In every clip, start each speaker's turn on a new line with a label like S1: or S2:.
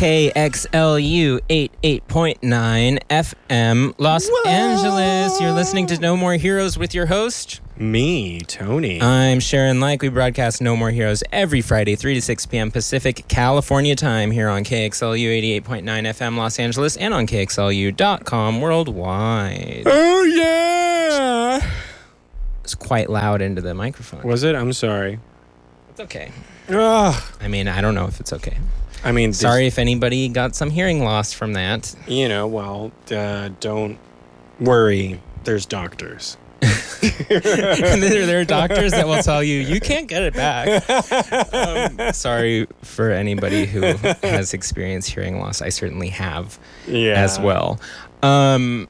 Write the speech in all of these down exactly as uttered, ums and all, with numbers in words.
S1: K X L U eighty-eight point nine F M, Los
S2: Whoa.
S1: Angeles. You're listening to No More Heroes with your host,
S2: me, Tony.
S1: I'm Sharon Like. We broadcast No More Heroes every Friday, three to six p.m. Pacific, California time here on K X L U eighty-eight point nine F M Los Angeles and on K X L U dot com worldwide.
S2: Oh, yeah.
S1: It's quite loud into the microphone.
S2: Was it? I'm sorry.
S1: It's okay.
S2: Ugh.
S1: I mean, I don't know if it's okay.
S2: I mean,
S1: Sorry if anybody got some hearing loss from that.
S2: You know, well, uh, don't worry. There's doctors.
S1: there, there are doctors that will tell you, you can't get it back. Um, sorry for anybody who has experienced hearing loss. I certainly have
S2: Yeah.
S1: as well. Um,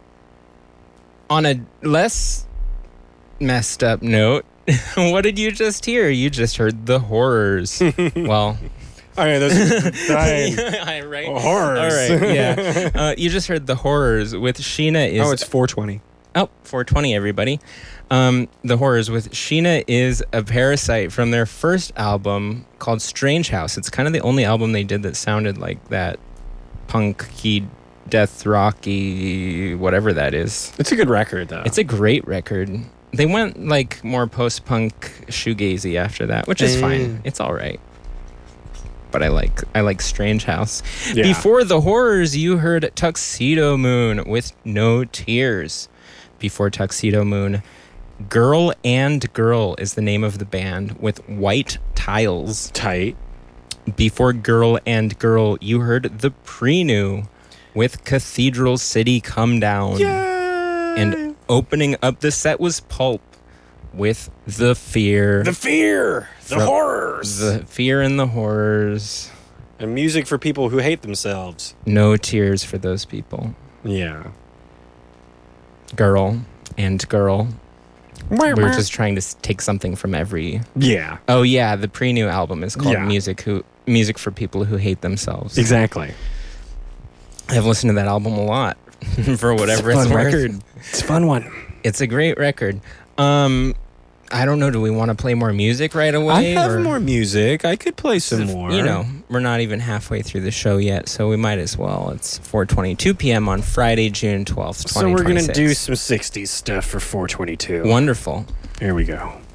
S1: on a less messed up note, what did you just hear? You just heard the horrors. Well...
S2: All right, those are dying.
S1: right.
S2: Horrors.
S1: All right, yeah. Uh, you just heard the horrors with Sheena is...
S2: Oh, it's four twenty.
S1: Oh, four twenty, everybody. Um, the horrors with Sheena is a Parasite from their first album called Strange House. It's kind of the only album they did that sounded like that punky, death rocky, whatever that is.
S2: It's a good record, though.
S1: It's a great record. They went like more post-punk shoegazy after that, which is
S2: Mm.
S1: fine. It's all right. But I like I like Strange House.
S2: Yeah.
S1: Before the horrors, you heard Tuxedo Moon with No Tears. Before Tuxedo Moon, Girl and Girl is the name of the band with White Tiles.
S2: Tight.
S1: Before Girl and Girl, you heard The Prenew with Cathedral City Come Down.
S2: Yay!
S1: And opening up the set was Pulp with The Fear.
S2: The fear. The
S1: From-
S2: horrors.
S1: The Fear and the Horrors.
S2: And music for people who hate themselves.
S1: No tears for those people.
S2: Yeah.
S1: Girl and Girl. We're just trying to s- take something from every...
S2: Yeah.
S1: Oh, yeah, the Prenew album is called
S2: Yeah.
S1: Music Who Music for People Who Hate Themselves.
S2: Exactly.
S1: I've listened to that album a lot, for whatever it's,
S2: it's a fun
S1: worth.
S2: record. It's a fun one.
S1: It's a great record. Um, I don't know, do we want to play more music right away?
S2: I have
S1: or-
S2: more music. I could play some
S1: If-
S2: more.
S1: You know, we're not even halfway through the show yet, so we might as well. It's four twenty-two p.m. on Friday, June twelfth,
S2: So we're
S1: twenty
S2: going to
S1: twenty-six.
S2: do some sixties stuff for four twenty-two.
S1: Wonderful.
S2: Here we go.